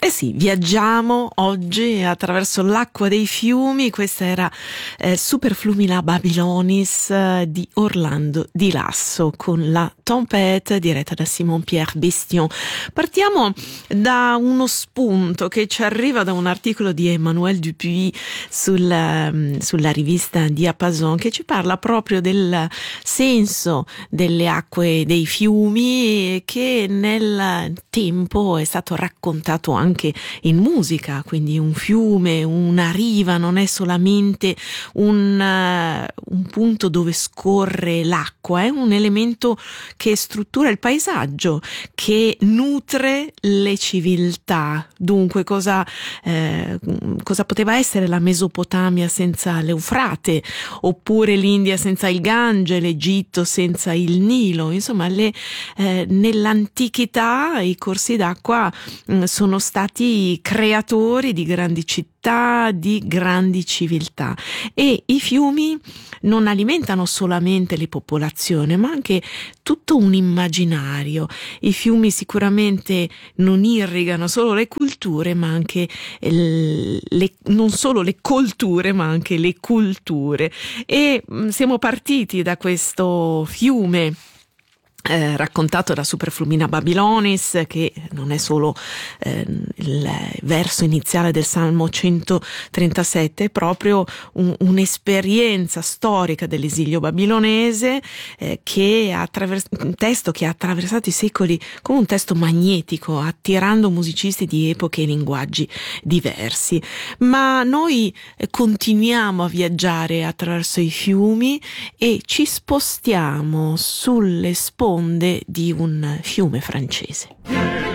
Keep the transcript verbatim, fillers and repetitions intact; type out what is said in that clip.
Eh sì, viaggiamo oggi attraverso l'acqua dei fiumi. Questa era eh, Superflumina Babylonis eh, di Orlando Di Lasso con la Tempête diretta da Simon-Pierre Bestion. Partiamo da uno spunto che ci arriva da un articolo di Emmanuel Dupuis sulla, sulla rivista Diapason, che ci parla proprio del senso delle acque dei fiumi che nel tempo è stato raccontato anche anche in musica. Quindi un fiume, una riva non è solamente un, uh, un punto dove scorre l'acqua, è un elemento che struttura il paesaggio, che nutre le civiltà. Dunque cosa, eh, cosa poteva essere la Mesopotamia senza l'Eufrate, oppure l'India senza il Gange, l'Egitto senza il Nilo? Insomma, le, eh, nell'antichità i corsi d'acqua mh, sono stati stati creatori di grandi città, di grandi civiltà, e i fiumi non alimentano solamente le popolazioni, ma anche tutto un immaginario. I fiumi sicuramente non irrigano solo le culture, ma anche le, non solo le colture, ma anche le culture. E siamo partiti da questo fiume Eh, raccontato da Superflumina Babylonis, che non è solo eh, il verso iniziale del Salmo centotrentasette, è proprio un, un'esperienza storica dell'esilio babilonese, eh, che ha attravers- un testo che ha attraversato i secoli come un testo magnetico, attirando musicisti di epoche e linguaggi diversi. Ma noi eh, continuiamo a viaggiare attraverso i fiumi e ci spostiamo sulle sponde di un fiume francese.